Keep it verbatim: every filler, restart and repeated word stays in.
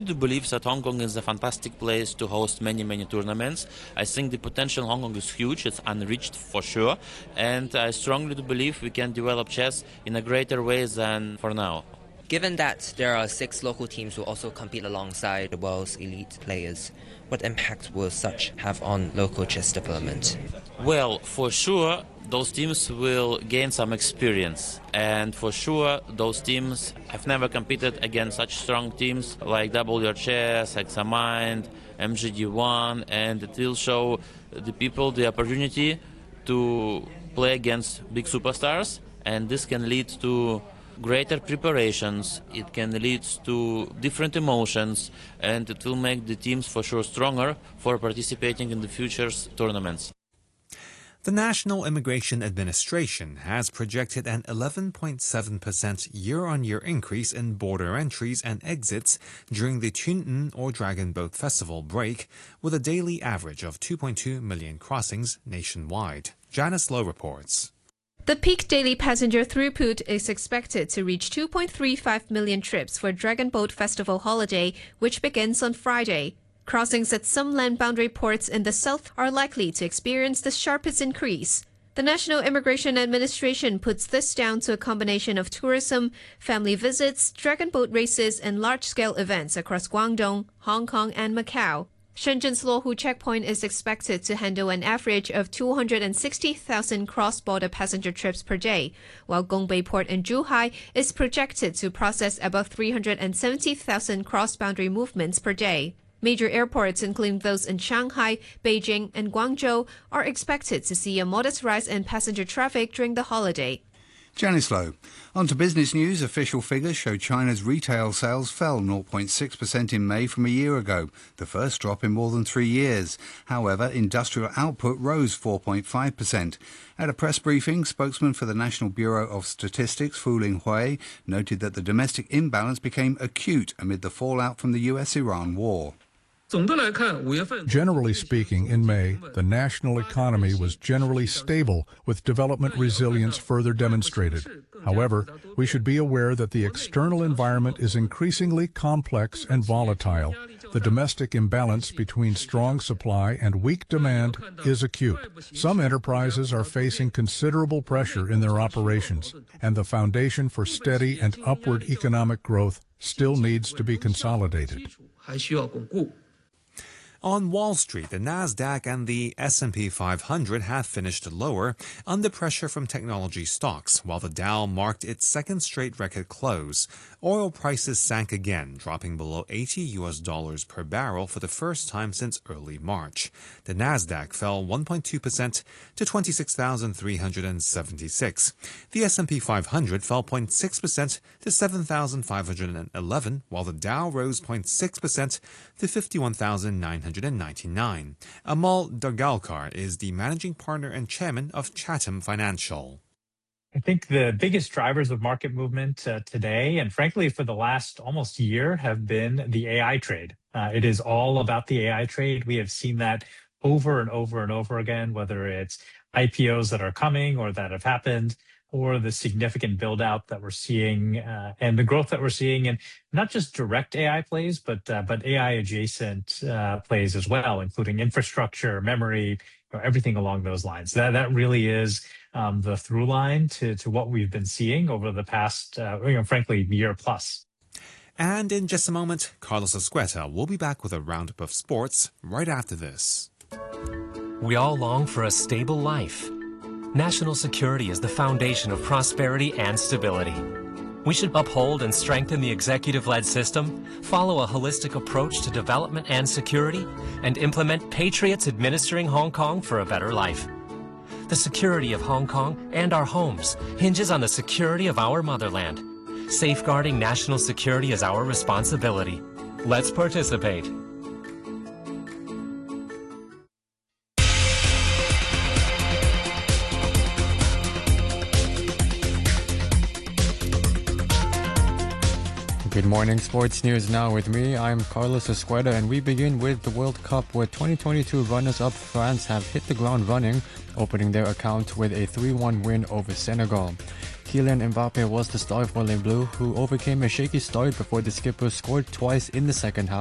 I do believe that Hong Kong is a fantastic place to host many, many tournaments. I think the potential in Hong Kong is huge, it's unreached for sure, and I strongly do believe we can develop chess in a greater way than for now. Given that there are six local teams who also compete alongside the world's elite players, what impact will such have on local chess development? Well, for sure, those teams will gain some experience, and for sure, those teams have never competed against such strong teams like W R Chess, Examind, M G D one, and it will show the people the opportunity to play against big superstars, and this can lead to greater preparations, it can lead to different emotions, and it will make the teams for sure stronger for participating in the future's tournaments. The National Immigration Administration has projected an eleven point seven percent year-on-year increase in border entries and exits during the Chun'en or Dragon Boat Festival break, with a daily average of two point two million crossings nationwide. Janice Lowe reports. The peak daily passenger throughput is expected to reach two point three five million trips for Dragon Boat Festival holiday, which begins on Friday. Crossings at some land boundary ports in the south are likely to experience the sharpest increase. The National Immigration Administration puts this down to a combination of tourism, family visits, dragon boat races, and large-scale events across Guangdong, Hong Kong, and Macau. Shenzhen's Luohu checkpoint is expected to handle an average of two hundred sixty thousand cross-border passenger trips per day, while Gongbei Port in Zhuhai is projected to process about three hundred seventy thousand cross-boundary movements per day. Major airports, including those in Shanghai, Beijing, and Guangzhou, are expected to see a modest rise in passenger traffic during the holiday. Janice Lowe. On to business news. Official figures show China's retail sales fell zero point six percent in May from a year ago, the first drop in more than three years. However, industrial output rose four point five percent. At a press briefing, spokesman for the National Bureau of Statistics, Fu Linghui, noted that the domestic imbalance became acute amid the fallout from the U S Iran war. Generally speaking, in May, the national economy was generally stable, with development resilience further demonstrated. However, we should be aware that the external environment is increasingly complex and volatile. The domestic imbalance between strong supply and weak demand is acute. Some enterprises are facing considerable pressure in their operations, and the foundation for steady and upward economic growth still needs to be consolidated. On Wall Street, the Nasdaq and the S and P five hundred have finished lower, under pressure from technology stocks, while the Dow marked its second straight record close. Oil prices sank again, dropping below eighty U S dollars per barrel for the first time since early March. The Nasdaq fell one point two percent to twenty-six thousand three hundred seventy-six. The S and P five hundred fell zero point six percent to seven thousand five hundred eleven, while the Dow rose zero point six percent to fifty-one thousand nine hundred ninety-nine. Amal Dargalkar is the managing partner and chairman of Chatham Financial. I think the biggest drivers of market movement uh, today, and frankly for the last almost year, have been the A I trade. Uh, it is all about the A I trade. We have seen that over and over and over again, whether it's I P Os that are coming or that have happened, or the significant build out that we're seeing uh, and the growth that we're seeing in not just direct A I plays, but uh, but A I adjacent uh, plays as well, including infrastructure, memory, you know, everything along those lines. That that really is um, the through line to to what we've been seeing over the past, uh, you know, frankly, year plus. And in just a moment, Carlos Escueta will be back with a roundup of sports right after this. We all long for a stable life. National security is the foundation of prosperity and stability. We should uphold and strengthen the executive-led system, follow a holistic approach to development and security, and implement patriots administering Hong Kong for a better life. The security of Hong Kong and our homes hinges on the security of our motherland. Safeguarding national security is our responsibility. Let's participate. Good morning, sports news now with me. I'm Carlos Escueta, and we begin with the World Cup, where twenty twenty-two runners-up France have hit the ground running, opening their account with a three one win over Senegal. Kylian Mbappe was the star for Les Bleus, who overcame a shaky start before the skipper scored twice in the second half.